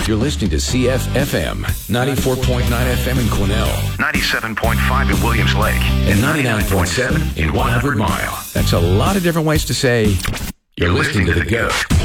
You're listening to CFFM, 94.9 FM in Quesnel, 97.5 in Williams Lake, and 99.7 in 100 Mile. That's a lot of different ways to say you're listening to The GOAT.